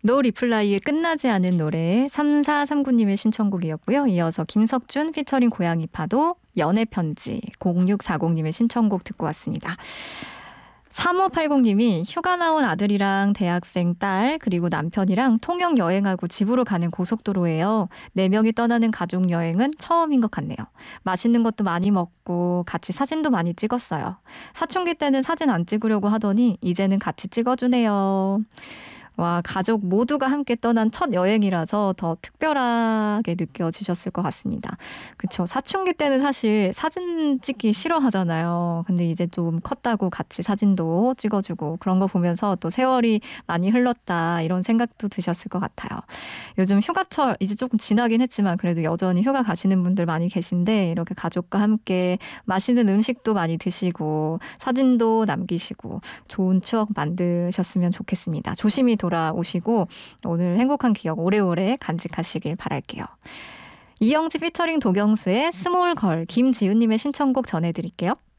노 리플라이의 끝나지 않은 노래 3439님의 신청곡이었고요. 이어서 김석준 피처링 고양이 파도 연애 편지 0640님의 신청곡 듣고 왔습니다. 3580님이 휴가 나온 아들이랑 대학생 딸 그리고 남편이랑 통영 여행하고 집으로 가는 고속도로예요. 4명이 떠나는 가족 여행은 처음인 것 같네요. 맛있는 것도 많이 먹고 같이 사진도 많이 찍었어요. 사춘기 때는 사진 안 찍으려고 하더니 이제는 같이 찍어주네요. 와, 가족 모두가 함께 떠난 첫 여행이라서 더 특별하게 느껴지셨을 것 같습니다. 그쵸. 사춘기 때는 사실 사진 찍기 싫어하잖아요. 근데 이제 좀 컸다고 같이 사진도 찍어주고 그런 거 보면서 또 세월이 많이 흘렀다 이런 생각도 드셨을 것 같아요. 요즘 휴가철 이제 조금 지나긴 했지만 그래도 여전히 휴가 가시는 분들 많이 계신데 이렇게 가족과 함께 맛있는 음식도 많이 드시고 사진도 남기시고 좋은 추억 만드셨으면 좋겠습니다. 조심히 돌아오시고 오늘 행복한 기억 오래오래 간직하시길 바랄게요. 이영지 피처링 도경수의 스몰걸 김지훈님의 신청곡 전해드릴게요.